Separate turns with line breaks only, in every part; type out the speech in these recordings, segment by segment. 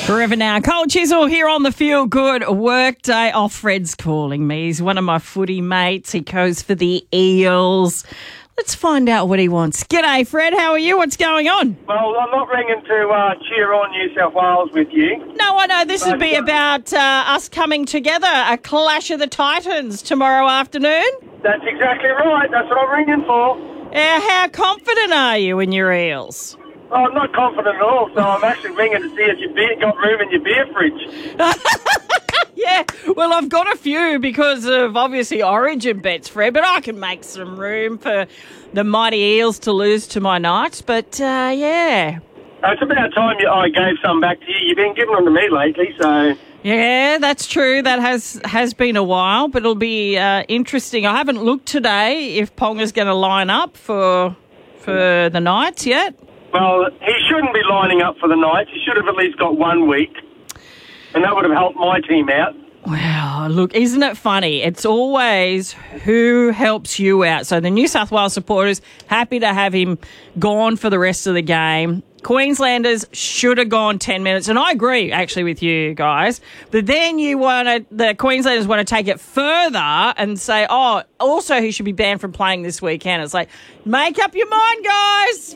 Forever now. Cole Chisel here on the Feel Good Workday. Oh, Fred's calling me. He's one of my footy mates. He goes for the Eels. Let's find out what he wants. G'day, Fred. How are you? What's going on?
Well, I'm not ringing to cheer on New South Wales with you.
No, I know. This would be about us coming together, a clash of the Titans tomorrow afternoon.
That's exactly right. That's what I'm ringing for.
How confident are you in your Eels?
Oh, I'm not confident at all, so I'm actually ringing to see if you've got room in your beer fridge.
Yeah, well, I've got a few because of obviously Origin bets, Fred, but I can make some room for the mighty Eels to lose to my Knights. But, yeah.
It's about time I gave some back to you. You've been giving them to me lately, so...
Yeah, that's true. That has been a while, but it'll be interesting. I haven't looked today if Ponga's going to line up for the Knights yet.
Well, he shouldn't be lining up for the Knights. He should have at least got 1 week, and that would have helped my team out.
Wow, look, isn't it funny? It's always who helps you out. So the New South Wales supporters, happy to have him gone for the rest of the game. Queenslanders should have gone 10 minutes. And I agree, actually, with you guys. But then the Queenslanders want to take it further and say, oh, also he should be banned from playing this weekend. It's like, make up your mind, guys.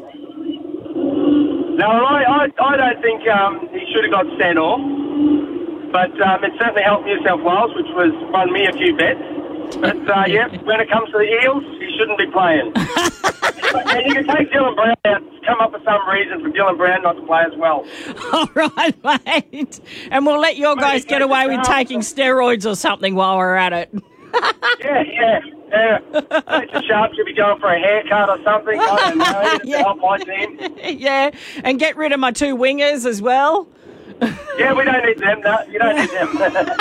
No, I don't think he should have got sent off. But it certainly helped New South Wales, which won me a few bets. But, yeah, when it comes to the Eels, he shouldn't be playing. And you can take Dylan Brown out, come up with some reason for Dylan Brown not to play as well.
All right, mate. And we'll let your guys get away with taking steroids or something while we're at it.
Yeah. Mr. Sharp should be going for a haircut or something. I don't know. To help my team.
Yeah, and get rid of my two wingers as well.
Yeah, we don't need them. No, you don't need them.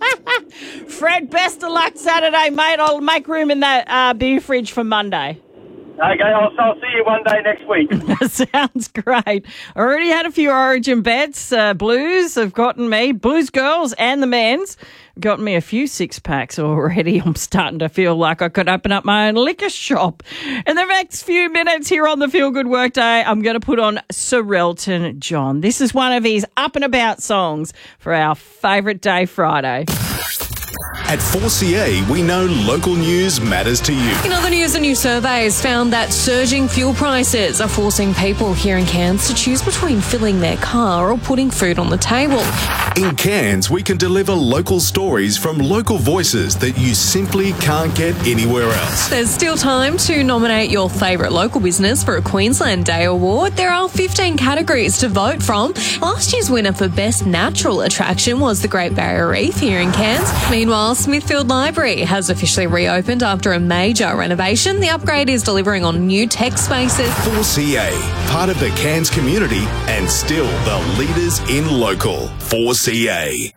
Fred, best of luck Saturday, mate. I'll make room in that beer fridge for Monday.
Okay, I'll see you one day next week.
Sounds great. I already had a few Origin bets. Blues have gotten me, Blues girls and the men's, gotten me a few six-packs already. I'm starting to feel like I could open up my own liquor shop. In the next few minutes here on the Feel Good Workday, I'm going to put on Sir Elton John. This is one of his up-and-about songs for our favourite day, Friday.
At 4CA, we know local news matters to you.
In other news, a new survey has found that surging fuel prices are forcing people here in Cairns to choose between filling their car or putting food on the table.
In Cairns, we can deliver local stories from local voices that you simply can't get anywhere else.
There's still time to nominate your favourite local business for a Queensland Day Award. There are 15 categories to vote from. Last year's winner for Best Natural Attraction was the Great Barrier Reef here in Cairns. Meanwhile, Smithfield Library has officially reopened after a major renovation. The upgrade is delivering on new tech spaces.
4CA, part of the Cairns community and still the leaders in local. 4CA.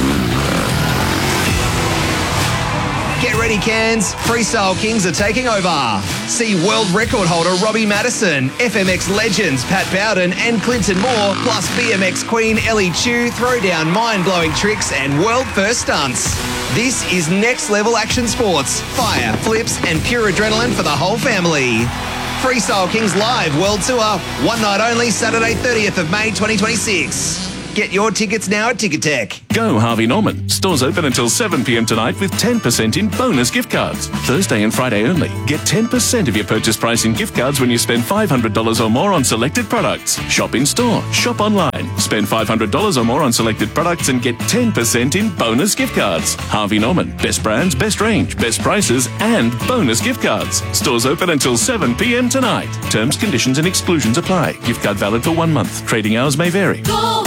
Get ready, Cairns. Freestyle Kings are taking over. See world record holder Robbie Madison, FMX legends Pat Bowden and Clinton Moore, plus BMX queen Ellie Chu throw down mind-blowing tricks and world-first stunts. This is next level action sports, fire, flips and pure adrenaline for the whole family. Freestyle Kings Live World Tour, one night only, Saturday 30th of May 2026. Get your tickets now at Ticketek.
Go Harvey Norman. Stores open until 7 p.m. tonight with 10% in bonus gift cards. Thursday and Friday only. Get 10% of your purchase price in gift cards when you spend $500 or more on selected products. Shop in store. Shop online. Spend $500 or more on selected products and get 10% in bonus gift cards. Harvey Norman. Best brands, best range, best prices and bonus gift cards. Stores open until 7 p.m. tonight. Terms, conditions and exclusions apply. Gift card valid for 1 month. Trading hours may vary.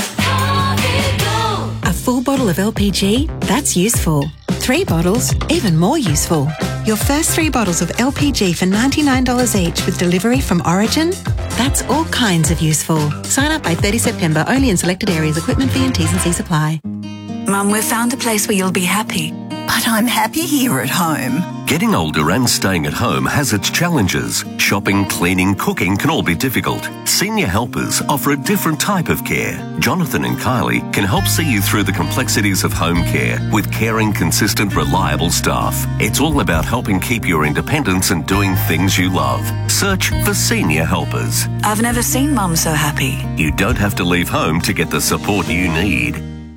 A full bottle of LPG? That's useful. 3 bottles? Even more useful. Your first 3 bottles of LPG for $99 each with delivery from Origin? That's all kinds of useful. Sign up by 30 September, only in selected areas. Equipment fee and T's and C's apply.
Mum, we've found a place where you'll be happy. but I'm happy here at home.
Getting older and staying at home has its challenges. Shopping, cleaning, cooking can all be difficult. Senior Helpers offer a different type of care. Jonathan and Kylie can help see you through the complexities of home care with caring, consistent, reliable staff. It's all about helping keep your independence and doing things you love. Search for Senior Helpers.
I've never seen Mum so happy.
You don't have to leave home to get the support you need.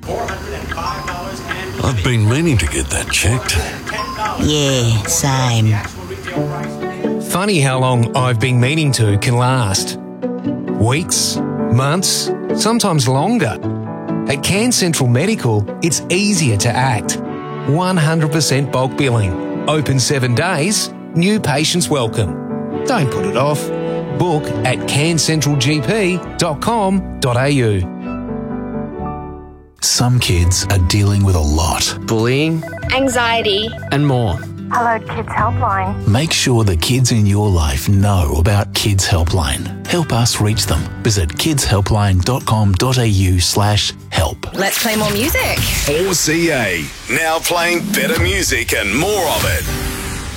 I've been meaning to get that checked.
Yeah, same.
Funny how long I've been meaning to can last. Weeks, months, sometimes longer. At Cairns Central Medical, it's easier to act. 100% bulk billing. Open 7 days. New patients welcome. Don't put it off. Book at cairnscentralgp.com.au.
Some kids are dealing with a lot.
Bullying,
anxiety,
and more.
Hello Kids Helpline.
Make sure the kids in your life know about Kids Helpline. Help us reach them. Visit kidshelpline.com.au/help.
Let's play more music.
4CA, now playing better music and more of it.